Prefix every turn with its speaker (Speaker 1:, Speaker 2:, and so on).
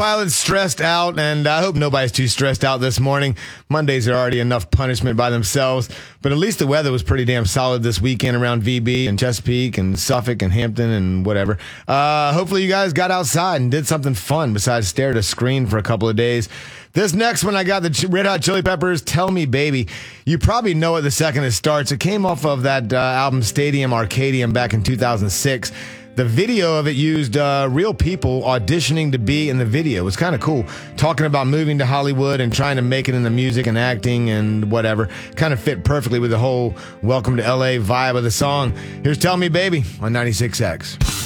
Speaker 1: Pilot's stressed out, and I hope nobody's too stressed out this morning. Mondays are already enough punishment by themselves, but at least the weather was pretty damn solid this weekend around VB and Chesapeake and Suffolk and Hampton and whatever. Hopefully you guys got outside and did something fun besides stare at a screen for a couple of days. This next one, I got the Red Hot Chili Peppers, Tell Me Baby. You probably know it the second it starts. It came off of that album Stadium Arcadium back in 2006. The video of it used real people auditioning to be in the video. It was kind of cool, talking about moving to Hollywood and trying to make it in the music and acting and whatever. Kind of fit perfectly with the whole Welcome to LA vibe of the song. Here's Tell Me Baby on 96X.